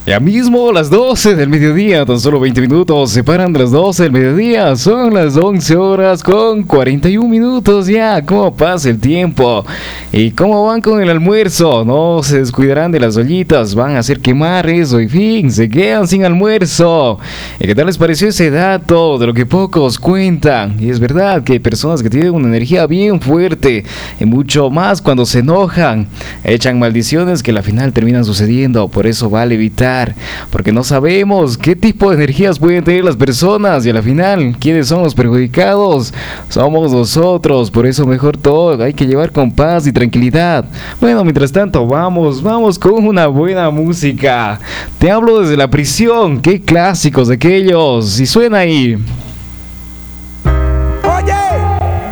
Ya mismo las 12 del mediodía, tan solo 20 minutos separan de las 12 del mediodía. Son las 11 horas con 41 minutos ya. ¿Cómo pasa el tiempo? ¿Y cómo van con el almuerzo? No se descuidarán de las ollitas, van a hacer quemar eso y fin, se quedan sin almuerzo. ¿Y qué tal les pareció ese dato de lo que pocos cuentan? Y es verdad que hay personas que tienen una energía bien fuerte y mucho más cuando se enojan. Echan maldiciones que al final terminan sucediendo, por eso vale evitar. Porque no sabemos qué tipo de energías pueden tener las personas y al final, ¿quiénes son los perjudicados? Somos nosotros, por eso mejor todo, hay que llevar con paz y tranquilidad. Bueno, mientras tanto, vamos con una buena música. Te hablo desde la prisión, qué clásicos de aquellos, y suena ahí.